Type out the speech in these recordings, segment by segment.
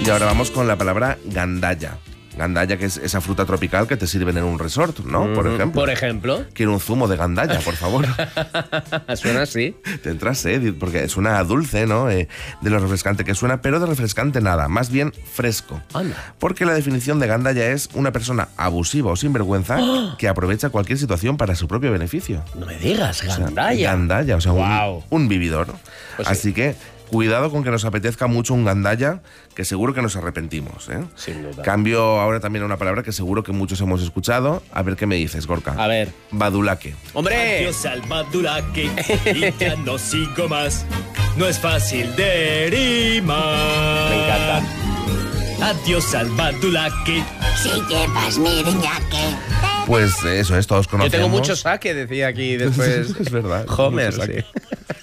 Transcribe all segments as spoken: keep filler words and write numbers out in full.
Y ahora vamos con la palabra gandalla. Gandalla, que es esa fruta tropical que te sirven en un resort, ¿no? Mm, por ejemplo. Por ejemplo. Quiero un zumo de gandalla, por favor. Suena así. Te entra sed, porque suena a dulce, ¿no? Eh, de lo refrescante que suena, pero de refrescante nada, más bien fresco. Anda. Porque la definición de gandalla es una persona abusiva o sinvergüenza ¡oh! Que aprovecha cualquier situación para su propio beneficio. No me digas, gandalla. O sea, gandalla, o sea, wow. un, un vividor. Pues sí. Así que cuidado con que nos apetezca mucho un gandalla, que seguro que nos arrepentimos, ¿eh? Sin duda. Cambio ahora también a una palabra que seguro que muchos hemos escuchado. A ver qué me dices, Gorka. A ver. Badulaque. ¡Hombre! Adiós al badulaque y ya no sigo más. No es fácil de rimar. Me encanta. Adiós al badulaque. Si llevas mi riñaque. Pues eso es, todos conocemos. Yo tengo mucho saque, decía aquí después. Es verdad. Homer, mucho sí.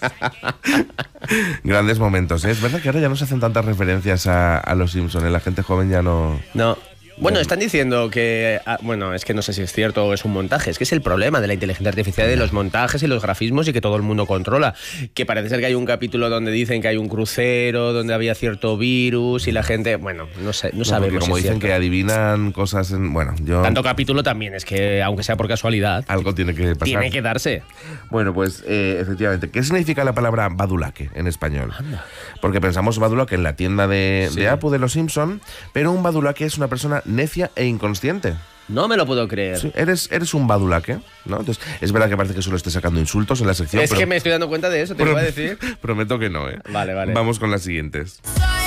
Grandes momentos, ¿eh? Es verdad que ahora ya no se hacen tantas referencias a, a los Simpsons, ¿eh? La gente joven ya no... No. Bueno, están diciendo que... ah, bueno, es que no sé si es cierto o es un montaje. Es que es el problema de la inteligencia artificial, de los montajes y los grafismos y que todo el mundo controla. Que parece ser que hay un capítulo donde dicen que hay un crucero, donde había cierto virus y la gente... Bueno, no sé, no, No, sabemos porque como si es dicen cierto. que adivinan cosas en... Bueno, yo... Tanto capítulo también, es que aunque sea por casualidad, Algo tiene que pasar. tiene que darse. Bueno, pues eh, efectivamente. ¿Qué significa la palabra badulaque en español? Anda. Porque pensamos badulaque en la tienda de, Sí. de Apu de los Simpson, pero un badulaque es una persona necia e inconsciente. No me lo puedo creer. Sí, eres, eres un badulaque, ¿no? Entonces, es verdad que parece que solo esté sacando insultos en la sección, Es pero que me estoy dando cuenta de eso, te lo voy a decir. prometo que no, ¿eh? Vale, vale. Vamos con las siguientes. Soy